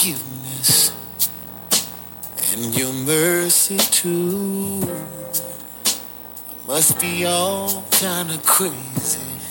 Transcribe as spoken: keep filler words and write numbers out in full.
forgiveness and your mercy too. I must be all kind of crazy